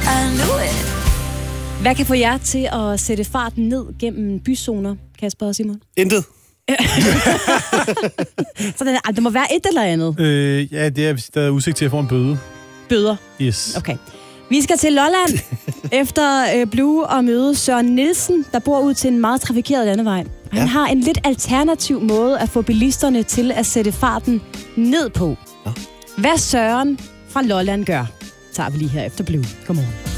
I knew it. Hvad kan få jer til at sætte farten ned gennem byzoner, Kasper og Simon? Intet. Så der må være et eller andet. Ja, det er, der er udsigt til at få en bøde. Bøder? Yes. Okay. Vi skal til Lolland efter Blue og møde Søren Nielsen, der bor ud til en meget trafikeret landevej. Han har en lidt alternativ måde at få bilisterne til at sætte farten ned på. Hvad Søren fra Lolland gør, tager vi lige her efter Blue. Godmorgen.